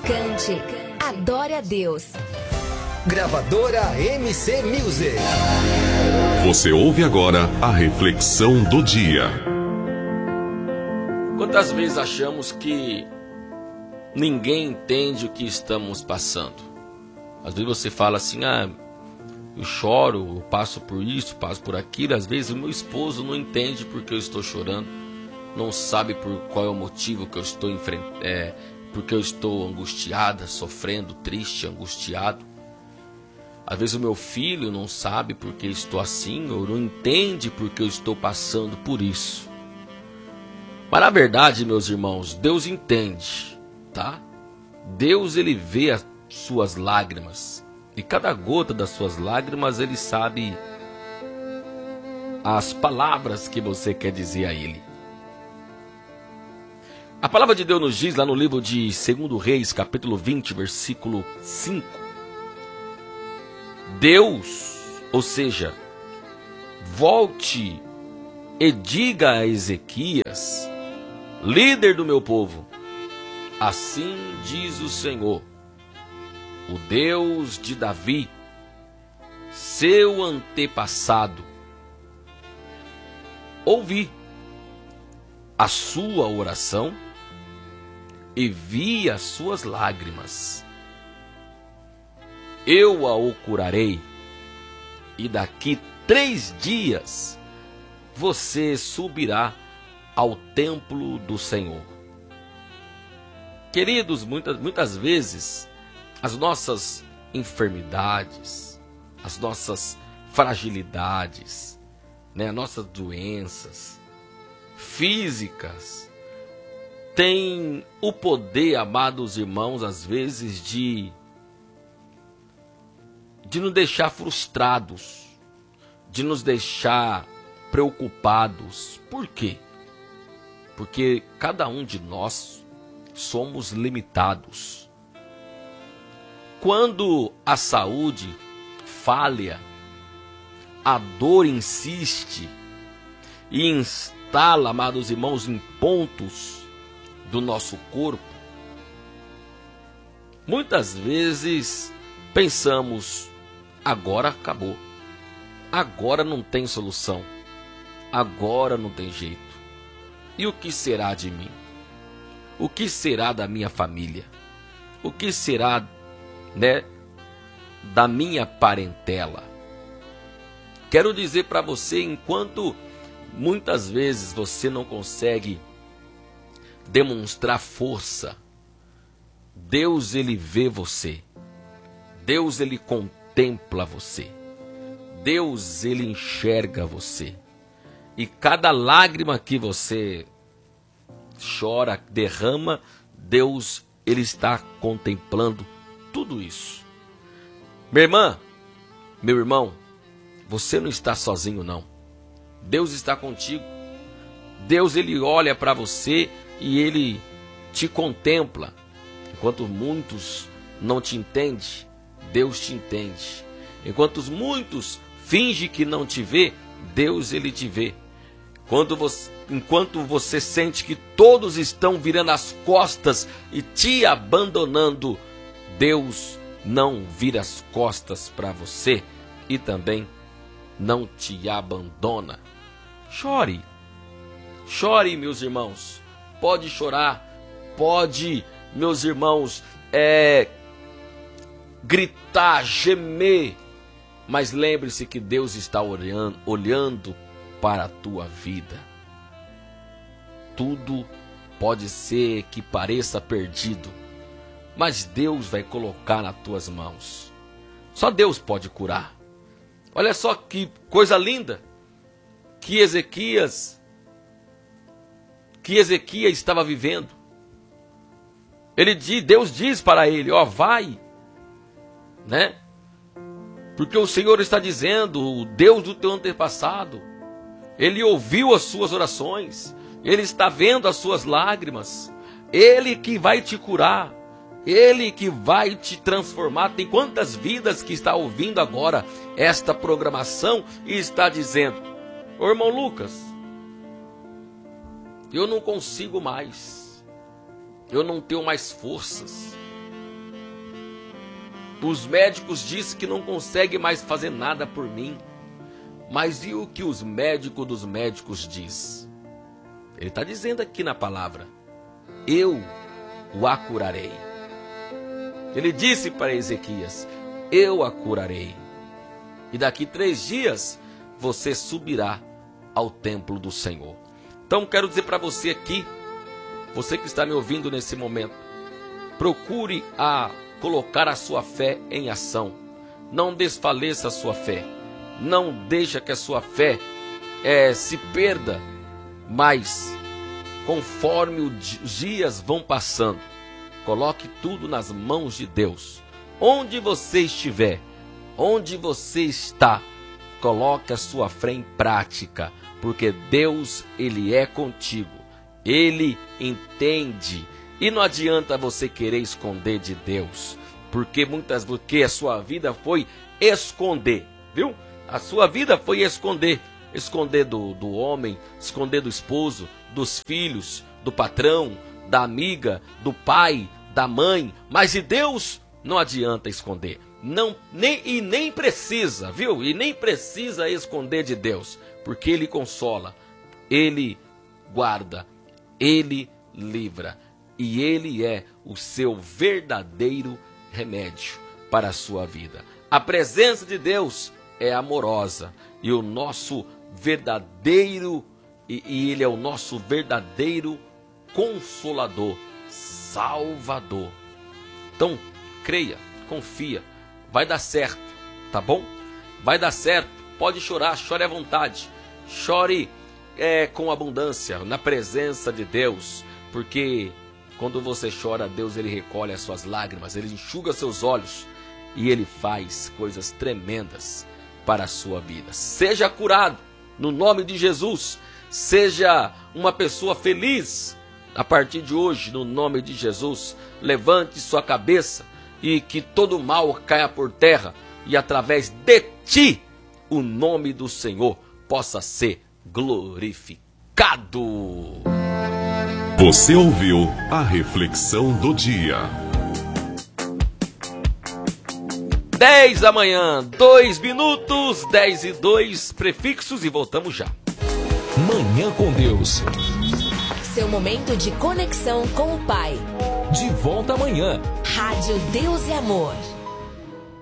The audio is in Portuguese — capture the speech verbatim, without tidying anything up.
Cante, adore a Deus. Gravadora M C Music. Você ouve agora a reflexão do dia. Quantas vezes achamos que ninguém entende o que estamos passando? Às vezes você fala assim, ah, eu choro, eu passo por isso, passo por aquilo. Às vezes o meu esposo não entende porque eu estou chorando, não sabe por qual é o motivo que eu estou enfrentando, é, porque eu estou angustiada, sofrendo, triste, angustiado. Às vezes o meu filho não sabe porque estou assim, ou não entende porque eu estou passando por isso. Mas na verdade, meus irmãos, Deus entende, tá? Deus, ele vê as suas lágrimas. E cada gota das suas lágrimas, ele sabe as palavras que você quer dizer a ele. A palavra de Deus nos diz lá no livro de Segundo Reis, capítulo vinte, versículo cinco. Deus, ou seja, volte e diga a Ezequias, líder do meu povo, assim diz o Senhor, o Deus de Davi, seu antepassado, ouvi a sua oração e vi as suas lágrimas. Eu a o curarei, e daqui três dias você subirá ao templo do Senhor. Queridos, muitas, muitas vezes as nossas enfermidades, as nossas fragilidades, né, as nossas doenças físicas têm o poder, amados irmãos, às vezes de de nos deixar frustrados, de nos deixar preocupados. Por quê? Porque cada um de nós somos limitados. Quando a saúde falha, a dor insiste e instala, amados irmãos, em pontos do nosso corpo, muitas vezes pensamos, agora acabou, agora não tem solução, agora não tem jeito. E o que será de mim? O que será da minha família? O que será, né, da minha parentela? Quero dizer para você, enquanto muitas vezes você não consegue demonstrar força, Deus, ele vê você. Deus, ele contempla você. Deus, ele enxerga você. E cada lágrima que você chora, derrama, Deus, ele está contemplando tudo isso. Minha irmã, meu irmão, você não está sozinho, não. Deus está contigo. Deus, ele olha para você e ele te contempla. Enquanto muitos não te entendem, Deus te entende. Enquanto muitos fingem que não te vê, Deus, ele te vê. Quando você, enquanto você sente que todos estão virando as costas e te abandonando, Deus não vira as costas para você e também não te abandona. Chore, chore, meus irmãos. Pode chorar, pode, meus irmãos, é... gritar, gemer, mas lembre-se que Deus está olhando, olhando para a tua vida. Tudo pode ser que pareça perdido, mas Deus vai colocar nas tuas mãos. Só Deus pode curar. Olha só que coisa linda que Ezequias, que Ezequias estava vivendo. Ele diz, Deus diz para ele, ó, vai, né? Porque o Senhor está dizendo, o Deus do teu antepassado, ele ouviu as suas orações, ele está vendo as suas lágrimas, ele que vai te curar, ele que vai te transformar. Tem quantas vidas que está ouvindo agora esta programação e está dizendo, ô irmão Lucas, eu não consigo mais, eu não tenho mais forças, Os médicos dizem que não conseguem mais fazer nada por mim. Mas e o que os médicos dos médicos diz? Ele está dizendo aqui na palavra: eu o a curarei. Ele disse para Ezequias: eu a curarei. E daqui três dias você subirá ao templo do Senhor. Então quero dizer para você aqui, você que está me ouvindo nesse momento, procure a colocar a sua fé em ação. Não desfaleça a sua fé. Não deixa que a sua fé é, se perda. Mas, conforme os dias vão passando, coloque tudo nas mãos de Deus. Onde você estiver, onde você está, coloque a sua fé em prática. Porque Deus, Ele é contigo. Ele entende. E não adianta você querer esconder de Deus. Porque muitas porque a sua vida foi esconder. Viu? A sua vida foi esconder. Esconder do, do homem, esconder do esposo, dos filhos, do patrão, da amiga, do pai, da mãe. Mas de Deus não adianta esconder. Não, nem, e nem precisa, viu? E nem precisa esconder de Deus. Porque Ele consola, Ele guarda, Ele livra. E Ele é o seu verdadeiro remédio para a sua vida. A presença de Deus é amorosa. E o nosso verdadeiro, e, e Ele é o nosso verdadeiro consolador, salvador. Então, creia, confia, vai dar certo, tá bom? Vai dar certo, pode chorar, chore à vontade. Chore é, com abundância, na presença de Deus. Porque quando você chora, Deus ele recolhe as suas lágrimas, Ele enxuga seus olhos e Ele faz coisas tremendas para a sua vida. Seja curado no nome de Jesus. Seja uma pessoa feliz a partir de hoje no nome de Jesus. Levante sua cabeça e que todo mal caia por terra e através de ti o nome do Senhor possa ser glorificado. Você ouviu a reflexão do dia. dez da manhã, dois minutos, dez e dois prefixos e voltamos já. Manhã com Deus. Seu momento de conexão com o Pai. De volta amanhã. Rádio Deus e Amor.